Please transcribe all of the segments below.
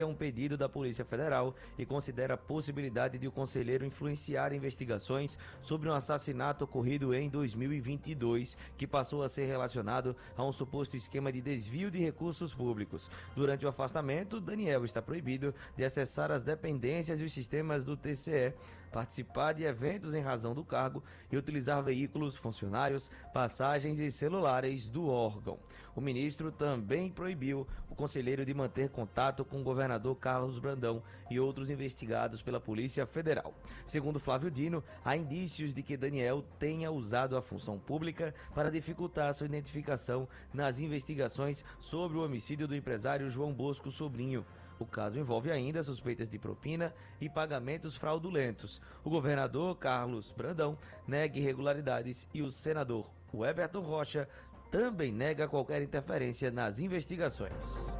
um pedido da Polícia Federal e considera a possibilidade de o conselheiro influenciar investigações sobre um assassinato ocorrido em 2022, que passou a ser relacionado a um suposto esquema de desvio de recursos públicos. Durante o afastamento, Daniel está proibido de acessar as dependências e os sistemas do TCE, participar de eventos em razão do cargo e utilizar veículos, funcionários, passagens e celulares do órgão. O ministro também proibiu o conselheiro de manter contato com o governador Carlos Brandão e outros investigados pela Polícia Federal. Segundo Flávio Dino, há indícios de que Daniel tenha usado a função pública para dificultar sua identificação nas investigações sobre o homicídio do empresário João Bosco Sobrinho. O caso envolve ainda suspeitas de propina e pagamentos fraudulentos. O governador Carlos Brandão nega irregularidades e o senador Everton Rocha também nega qualquer interferência nas investigações.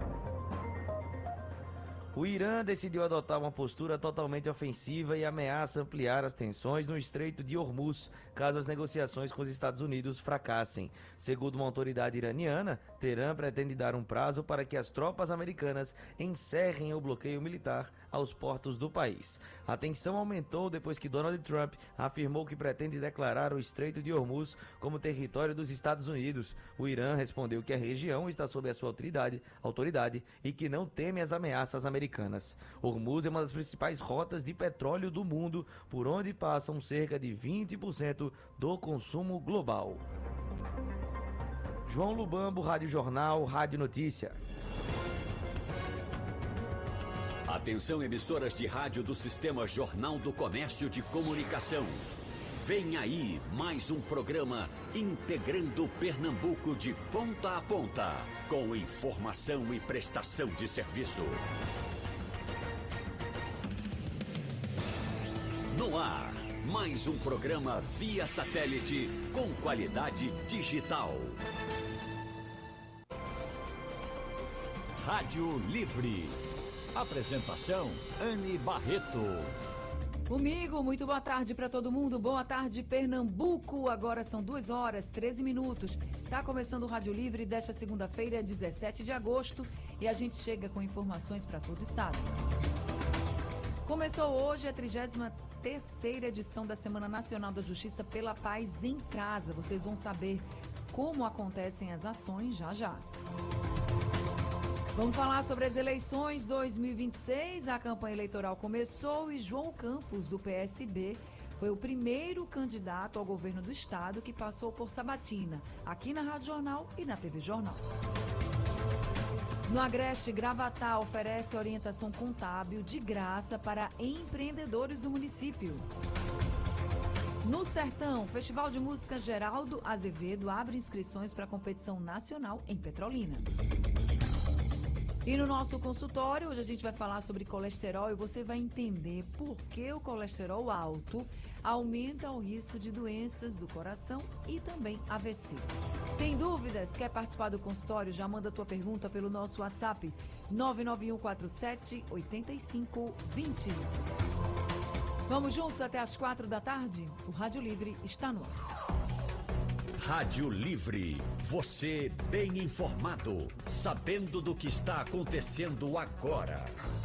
O Irã decidiu adotar uma postura totalmente ofensiva e ameaça ampliar as tensões no Estreito de Hormuz, caso as negociações com os Estados Unidos fracassem. Segundo uma autoridade iraniana, Teherã pretende dar um prazo para que as tropas americanas encerrem o bloqueio militar aos portos do país. A tensão aumentou depois que Donald Trump afirmou que pretende declarar o Estreito de Hormuz como território dos Estados Unidos. O Irã respondeu que a região está sob a sua autoridade e que não teme as ameaças americanas. Hormuz é uma das principais rotas de petróleo do mundo, por onde passam cerca de 20% do consumo global. João Lubambo, Rádio Jornal, Rádio Notícia. Atenção, emissoras de rádio do Sistema Jornal do Comércio de Comunicação. Vem aí mais um programa integrando Pernambuco de ponta a ponta, com informação e prestação de serviço. No ar, mais um programa via satélite com qualidade digital. Rádio Livre. Apresentação, Anne Barreto. Comigo, muito boa tarde para todo mundo. Boa tarde, Pernambuco. Agora são 2h13. Tá começando o Rádio Livre desta segunda-feira, 17 de agosto. E a gente chega com informações para todo o estado. Começou hoje a 33ª edição da Semana Nacional da Justiça pela Paz em Casa. Vocês vão saber como acontecem as ações já já. Vamos falar sobre as eleições 2026. A campanha eleitoral começou e João Campos, do PSB, foi o primeiro candidato ao governo do estado que passou por sabatina, aqui na Rádio Jornal e na TV Jornal. No Agreste, Gravatá oferece orientação contábil de graça para empreendedores do município. No Sertão, Festival de Música Geraldo Azevedo abre inscrições para a competição nacional em Petrolina. E no nosso consultório, hoje a gente vai falar sobre colesterol e você vai entender por que o colesterol alto aumenta o risco de doenças do coração e também AVC. Tem dúvidas? Quer participar do consultório? Já manda tua pergunta pelo nosso WhatsApp 99147-8520. Vamos juntos até as 4 da tarde? O Rádio Livre está no ar. Rádio Livre, você bem informado, sabendo do que está acontecendo agora.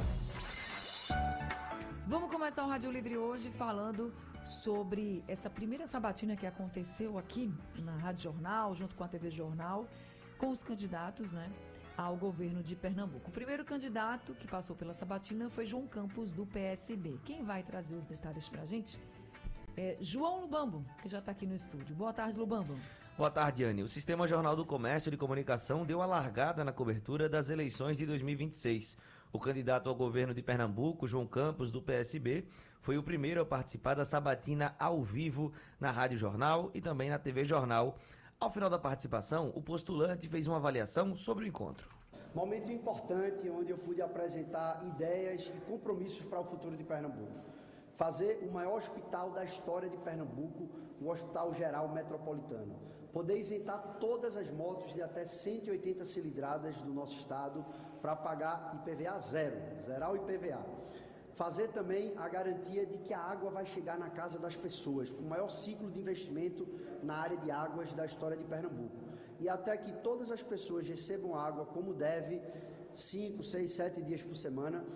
Vamos começar o Rádio Livre hoje falando sobre essa primeira sabatina que aconteceu aqui na Rádio Jornal, junto com a TV Jornal, com os candidatos, ao governo de Pernambuco. O primeiro candidato que passou pela sabatina foi João Campos, do PSB. Quem vai trazer os detalhes pra gente é João Lubambo, que já está aqui no estúdio. Boa tarde, Lubambo. Boa tarde, Anne. O Sistema Jornal do Comércio de Comunicação deu a largada na cobertura das eleições de 2026. O candidato ao governo de Pernambuco, João Campos, do PSB, foi o primeiro a participar da sabatina ao vivo na Rádio Jornal e também na TV Jornal. Ao final da participação, o postulante fez uma avaliação sobre o encontro. Momento importante onde eu pude apresentar ideias e compromissos para o futuro de Pernambuco. Fazer o maior hospital da história de Pernambuco, o Hospital Geral Metropolitano. Poder isentar todas as motos de até 180 cilindradas do nosso estado para pagar IPVA zero, zerar o IPVA. Fazer também a garantia de que a água vai chegar na casa das pessoas, o maior ciclo de investimento na área de águas da história de Pernambuco. E até que todas as pessoas recebam água como deve, 5, 6, 7 dias por semana,